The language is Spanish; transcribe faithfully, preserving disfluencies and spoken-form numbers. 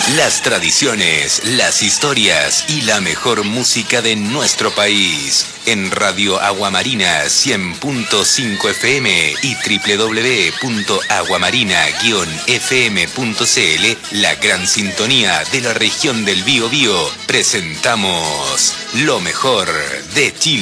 Las tradiciones, las historias y la mejor música de nuestro país. En Radio Aguamarina cien punto cinco F M y doble u doble u doble u punto aguamarina guion f m punto c l, la gran sintonía de la región del Biobío, presentamos lo mejor de Chile.